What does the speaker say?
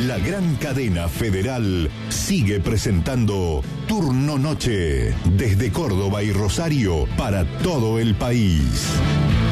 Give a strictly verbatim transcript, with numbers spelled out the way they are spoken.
La gran cadena federal sigue presentando Turno Noche desde Córdoba y Rosario para todo el país.